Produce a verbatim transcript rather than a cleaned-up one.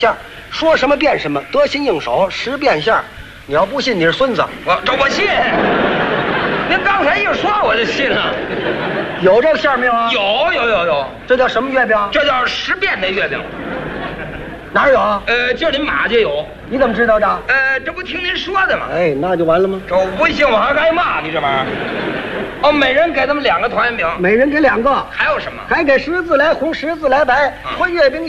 馅儿，说什么变什么，得心应手，十变馅儿。你要不信，你是孙子。 我这我信。您刚才一说我就信了。 有这个馅儿没有啊？ 有有有有。 这叫什么月饼？ 这叫十变的月饼。 哪儿有啊？ 呃，今儿您马家有。 你怎么知道的？ 呃，这不听您说的吗？ 哎，那就完了吗？ 这我不信我还该骂你这玩意儿。哦，每人给他们两个团圆饼。 每人给两个。 还有什么？ 还给十字来红，十字来白， 嗯混月饼。